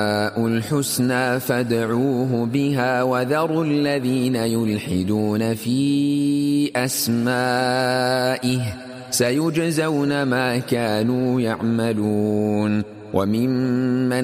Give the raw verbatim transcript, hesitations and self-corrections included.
الحسنى فادعوه بها وذروا الذين يلحدون في أسمائه سيجزون ما كانوا يعملون. وممن